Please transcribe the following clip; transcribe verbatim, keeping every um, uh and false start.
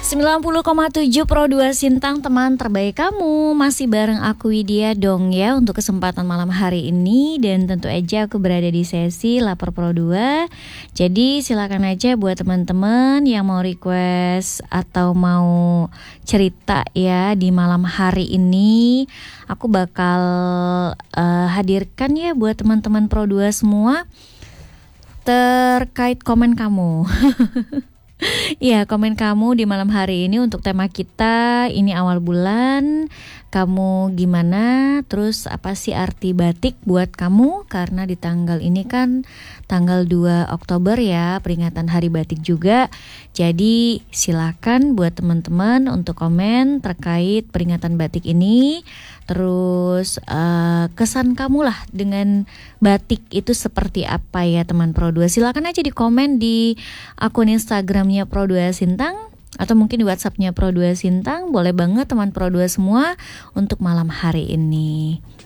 sembilan puluh koma tujuh Pro dua Sintang, teman terbaik kamu. Masih bareng aku Widya dong ya untuk kesempatan malam hari ini. Dan tentu aja aku berada di sesi Lapor Pro dua. Jadi silakan aja buat teman-teman yang mau request atau mau cerita ya di malam hari ini. Aku bakal uh, hadirkan ya buat teman-teman Pro dua semua terkait komen kamu. Iya, komen kamu di malam hari ini untuk tema kita. Ini awal bulan, kamu gimana? Terus apa sih arti batik buat kamu? Karena di tanggal ini kan tanggal dua Oktober ya, peringatan Hari Batik juga. Jadi silakan buat teman-teman untuk komen terkait peringatan batik ini. Terus uh, kesan kamu lah dengan batik itu seperti apa ya teman Pro dua. Silakan aja di komen di akun Instagramnya Pro dua Sintang atau mungkin di WhatsAppnya Pro dua Sintang. Boleh banget teman Pro dua semua untuk malam hari ini.